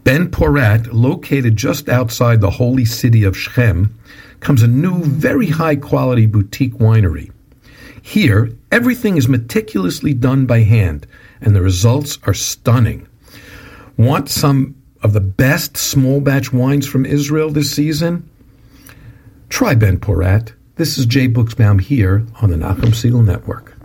Ben Porat, located just outside the holy city of Shechem, comes a new, very high-quality boutique winery. Here, everything is meticulously done by hand, and the results are stunning. Want some of the best small-batch wines from Israel this season? Try Ben Porat. This is Jay Buchsbaum here on the Nachum Segal Network.